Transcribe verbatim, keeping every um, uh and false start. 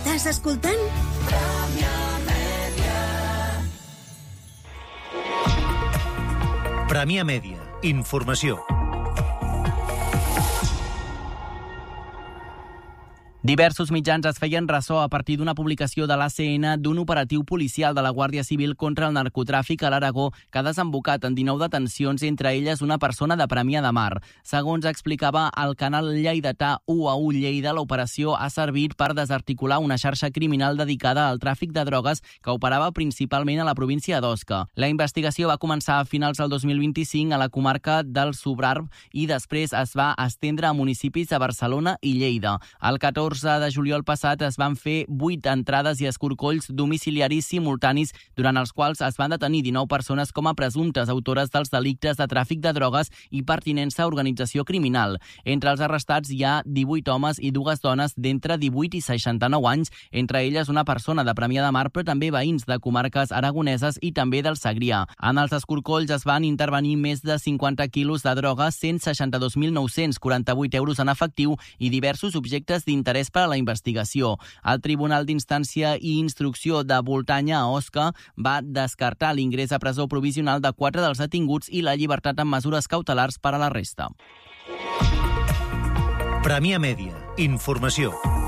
Estàs escoltant? Premià Mèdia. Informació. Diversos mitjans es feien ressò a partir d'una publicació de l'A C N d'un operatiu policial de la Guàrdia Civil contra el narcotràfic a l'Aragó que ha desembocat en dinou detencions, entre elles una persona de Premià de Mar. Segons explicava el canal lleidatà u a u Lleida, l'operació ha servit per desarticular una xarxa criminal dedicada al tràfic de drogues que operava principalment a la província d'Osca. La investigació va començar a finals del dos mil vint-i-cinc a la comarca del Subrarb i després es va estendre a municipis de Barcelona i Lleida. El catorze de juliol passat es van fer vuit entrades i escorcolls domiciliaris simultanis durant els quals es van detenir dinou persones com a presumptes autores dels delictes de tràfic de drogues i pertinença a organització criminal. Entre els arrestats hi ha divuit homes i dues dones d'entre divuit i seixanta-nou anys, entre elles una persona de Premià de Mar, però també veïns de comarques aragoneses i també del Segrià. En els escorcolls es van intervenir més de cinquanta quilos de droga, cent seixanta-dos mil nou-cents quaranta-vuit euros en efectiu i diversos objectes d'interès per a la investigació. El Tribunal d'Instància i Instrucció de Voltanya a Osca va descartar l'ingrés a presó provisional de quatre dels detinguts i la llibertat amb mesures cautelars per a la resta. Premià Mèdia. Informació.